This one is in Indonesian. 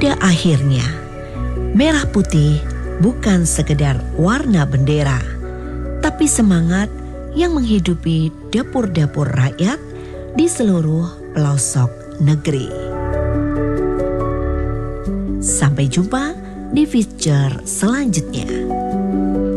Pada akhirnya, merah putih bukan sekedar warna bendera, tapi semangat yang menghidupi dapur-dapur rakyat di seluruh pelosok negeri. Sampai jumpa di feature selanjutnya.